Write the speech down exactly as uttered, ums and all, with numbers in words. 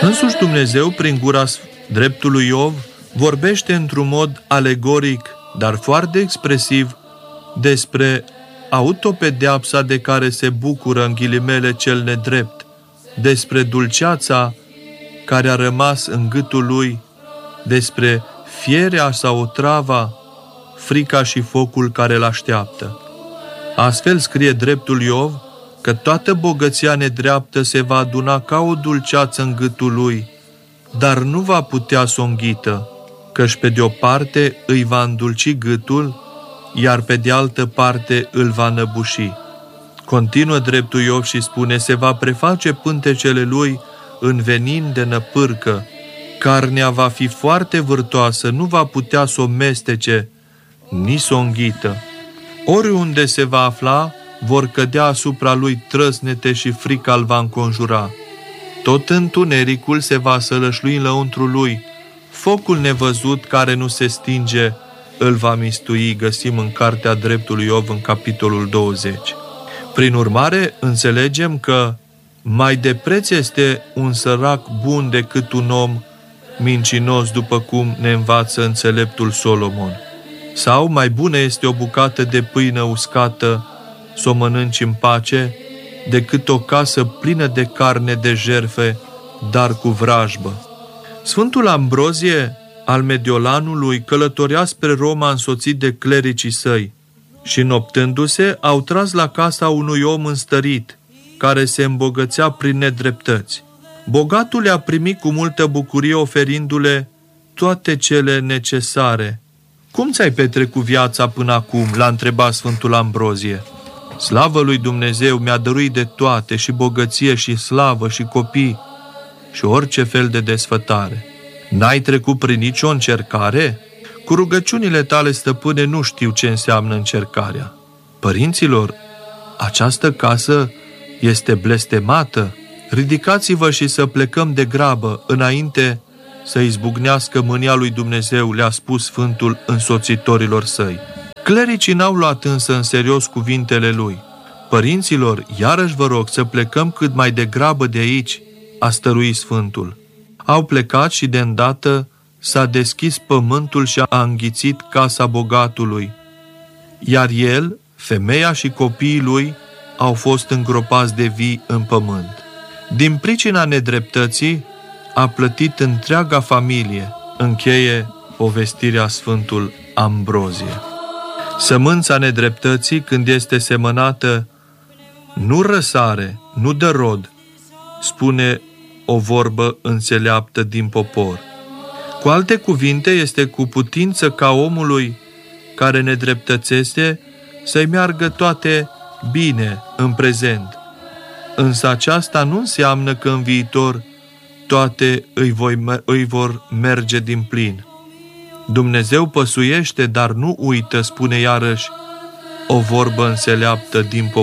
Însuși Dumnezeu, prin gura dreptului Iov, vorbește într-un mod alegoric, dar foarte expresiv, despre autopedeapsa de care se bucură, în ghilimele, cel nedrept, despre dulceața care a rămas în gâtul lui, despre fierea sau otrava, frica și focul care îl așteaptă. Astfel scrie dreptul Iov că toată bogăția nedreaptă se va aduna ca o dulceață în gâtul lui, dar nu va putea să o înghită, căci pe de o parte îi va îndulci gâtul, iar pe de altă parte îl va năbuși. Continuă dreptul Iov și spune: se va preface pântecele lui în venin de năpârcă, carnea va fi foarte vârtoasă, nu va putea să o mestece, nici să o înghită. Oriunde se va afla, vor cădea asupra lui trăsnete și frica îl va înconjura. Tot întunericul se va sălășlui în lăuntrul lui, focul nevăzut care nu se stinge îl va mistui, găsim în Cartea Dreptului Iov, în capitolul douăzeci. Prin urmare, înțelegem că mai de preț este un sărac bun decât un om mincinos, după cum ne învață înțeleptul Solomon. Sau mai bună este o bucată de pâine uscată, să o mănânci în pace, decât o casă plină de carne de jerfe, dar cu vrajbă. Sfântul Ambrozie al Mediolanului călătorea spre Roma însoțit de clericii săi și, noptându-se, au tras la casa unui om înstărit, care se îmbogățea prin nedreptăți. Bogatul le-a primit cu multă bucurie, oferindu-le toate cele necesare. Cum ți-ai petrecut viața până acum?" l-a întrebat Sfântul Ambrozie. Slavă lui Dumnezeu, mi-a dăruit de toate, și bogăție, și slavă, și copii, și orice fel de desfătare. N-ai trecut prin nicio încercare? Cu rugăciunile tale, stăpâne, nu știu ce înseamnă încercarea. Părinților, această casă este blestemată. Ridicați-vă și să plecăm de grabă, înainte să izbucnească mânia lui Dumnezeu, le-a spus Sfântul însoțitorilor săi. Clericii n-au luat însă în serios cuvintele lui. Părinților, iarăși vă rog să plecăm cât mai degrabă de aici, a stăruit Sfântul. Au plecat și de îndată s-a deschis pământul și a înghițit casa bogatului, iar el, femeia și copiii lui au fost îngropați de vii în pământ. Din pricina nedreptății a plătit întreaga familie, încheie povestirea Sfântul Ambrozie. Sămânța nedreptății, când este semănată, nu răsare, nu dă rod, spune o vorbă înțeleaptă din popor. Cu alte cuvinte, este cu putință ca omului care nedreptățește să-i meargă toate bine în prezent. Însă aceasta nu înseamnă că în viitor toate îi, voi, îi vor merge din plin. Dumnezeu păsuiește, dar nu uită, spune iarăși o vorbă înțeleaptă din popor.